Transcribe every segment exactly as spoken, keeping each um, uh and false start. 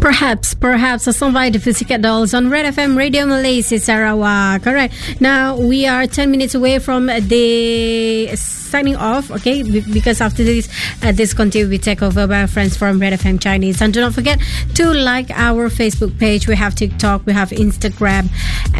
Perhaps, perhaps a song by the Pussycat Dolls on Red F M Radio Malaysia Sarawak. All right, now we are ten minutes away from the signing off, okay, because after this uh, this content will be taken over by our friends from Red F M Chinese. And do not forget to like our Facebook page. We have TikTok, we have Instagram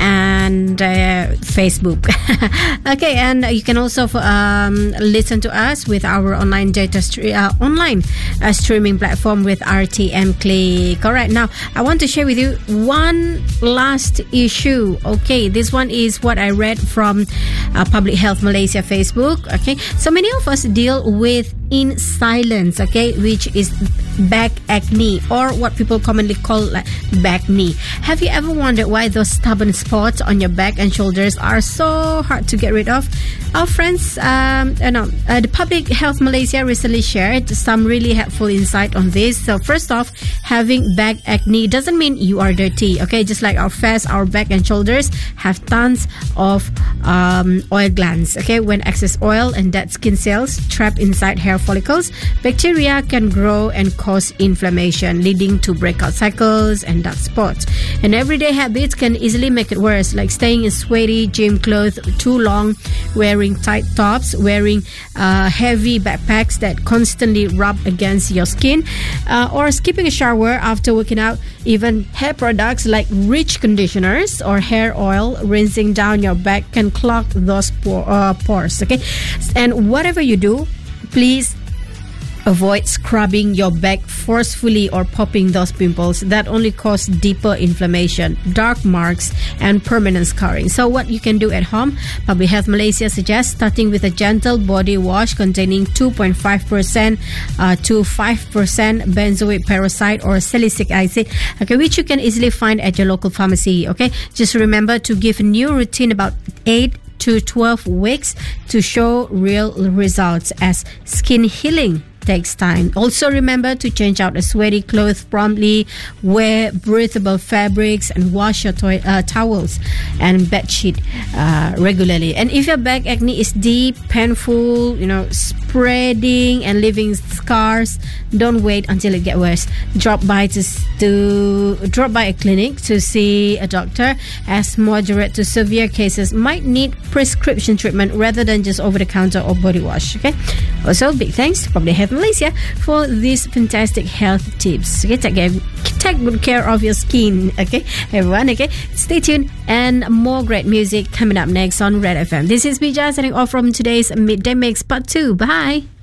and uh, Facebook. Okay, and you can also um, listen to us with our online data stre- uh, online uh, streaming platform with R T M Click. All right, now I want to share with you one last issue. Okay, this one is what I read from uh, Public Health Malaysia Facebook. Okay, so many of us deal with in silence, okay, which is back acne, or what people commonly call like back knee. Have you ever wondered why those stubborn spots on your back and shoulders are so hard to get rid of? Our friends, um, uh, no, uh, the Public Health Malaysia recently shared some really helpful insight on this. So first off, having back acne doesn't mean you are dirty, okay? Just like our face, our back and shoulders have tons of um, oil glands, okay? When excess oil and dead skin cells trap inside hair follicles, bacteria can grow and cause inflammation, leading to breakout cycles and dark spots. And everyday habits can easily make it worse, like staying in sweaty gym clothes too long, wearing tight tops, wearing uh, heavy backpacks that constantly rub against your skin, uh, or skipping a shower after working out. Even hair products like rich conditioners or hair oil rinsing down your back can clog those por- uh, pores, okay? And whatever you do, please avoid scrubbing your back forcefully or popping those pimples that only cause deeper inflammation, dark marks, and permanent scarring. So what you can do at home, Public Health Malaysia suggests starting with a gentle body wash containing two point five percent uh, to five percent benzoic peroxide or salicylic acid, okay, which you can easily find at your local pharmacy, okay? Just remember to give a new routine about eight to twelve weeks to show real results, as skin healing takes time. Also remember to change out a sweaty clothes promptly, wear breathable fabrics, and wash your to- uh, towels and bedsheet uh, regularly. And if your back acne is deep, painful, you know, spreading and leaving scars, don't wait until it gets worse. Drop by to, to drop by a clinic to see a doctor, as moderate to severe cases might need prescription treatment rather than just over-the-counter or body wash, okay? Also, big thanks to Public Health Malaysia for these fantastic health tips. Okay, take, care, take good care of your skin, okay, everyone, okay? Stay tuned, and more great music coming up next on Red F M. This is Bija signing off from today's Midday Mix Part two. Bye!